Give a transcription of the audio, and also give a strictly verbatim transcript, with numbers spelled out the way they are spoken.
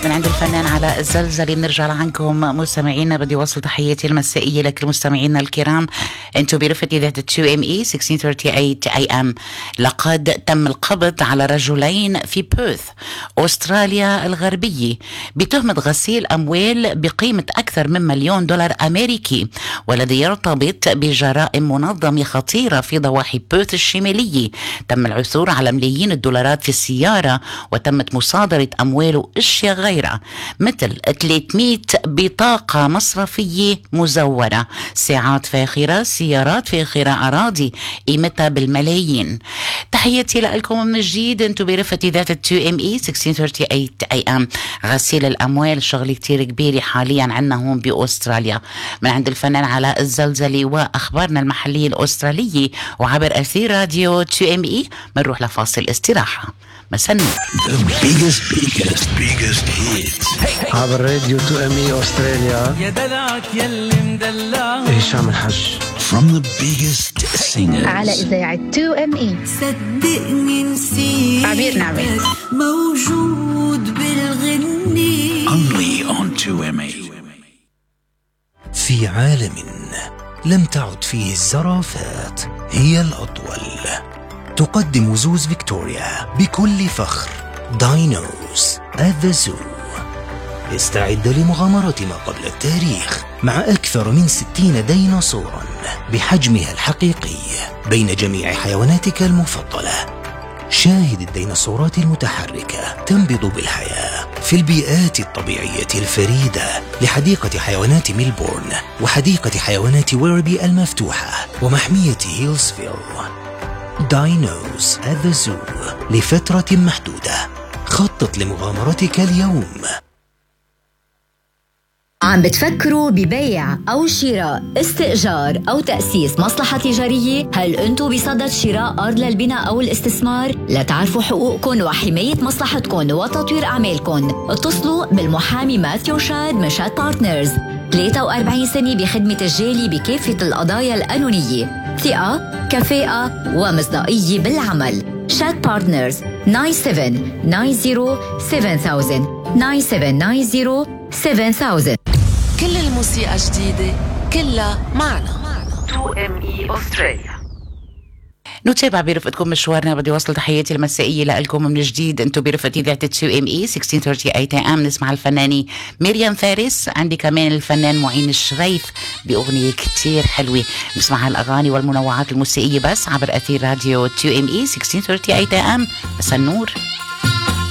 من عند الفنان علاء الزلزلي. بنرجع لعنكم مستمعينا. بدي وصل تحياتي المسائية لكل مستمعينا الكرام. انتم برفقة إذاعة تو إم إي ستة عشر ثلاثين إيه إم. لقد تم القبض على رجلين في بيرث أستراليا الغربية بتهمة غسيل أموال بقيمة أكثر من مليون دولار أمريكي، والذي يرتبط بجرائم منظمة خطيرة في ضواحي بيرث الشمالية. تم العثور على ملايين الدولارات في السيارة، وتمت مصادرة أموال وأشياء غيرها مثل ثلاثمئة بطاقة مصرفية مزورة، ساعات فاخرة، سيارات فاخرة، أراضي قيمتها بالملايين. تحياتي لكم من جديد. انتو برفقة إذاعة تو إم إي ستة عشر ثلاثين إيه إم. غسيل الأموال شغلة كتير كبيرة حاليا عنا هون بأستراليا. من عند الفنان علاء الزلزلي وأخبارنا المحلية الأسترالية وعبر أثير راديو تو إم إي. منروح لفاصل استراحة. مسنو The biggest, biggest, biggest hits. عبر راديو تو إم إي أستراليا. يا دلعك يلي مدلع هشام الحج. From the biggest singers. على إذاعة تو إم إي. صدقني نسيت عبير نعمة موجود بالغني. Only on تو إم إي. في عالم لم تعد فيه الزرافات هي الأطول، تقدم زوز فيكتوريا بكل فخر داينوز at the zoo. استعد لمغامرة ما قبل التاريخ مع أكثر من ستين ديناصورا بحجمها الحقيقي بين جميع حيواناتك المفضلة. شاهد الديناصورات المتحركة تنبض بالحياة في البيئات الطبيعية الفريدة لحديقة حيوانات ميلبورن وحديقة حيوانات ويربي المفتوحة ومحمية هيلزفيل. داينوز at the zoo لفترة محدودة. خطط لمغامرتك اليوم. عم بتفكروا ببيع أو شراء، استئجار أو تأسيس مصلحة تجارية؟ هل أنتوا بصدد شراء أرض للبناء أو الاستثمار؟ لتعرفوا حقوقكم وحماية مصلحتكم وتطوير أعمالكم، اتصلوا بالمحامي ماثيو شاد من شاد بارتنرز. ثلاثة وأربعين سنة بخدمة الجالي بكافة القضايا القانونية، ثقة، كفاءة ومصداقية بالعمل. شاد بارتنرز تسعة سبعة تسعة صفر سبعة ألف تسعة سبعة تسعة صفر سبعة ألف. كل الموسيقى جديدة كلها معنا. تو إم إي أستراليا. نتابع برفقتكم مشوارنا. بدي وصل تحياتي المسائية لكم من جديد. انتم برفقة إذاعة تو إم إي ستة عشر ثلاثين إيه إم. نسمع الفنانة مريم فارس. عندي كمان الفنان معين الشريف بأغنية كتير حلوة. نسمع الأغاني والمنوعات الموسيقية بس عبر أثير راديو تو إم إي ستة عشر ثلاثين إيه إم. بس النور.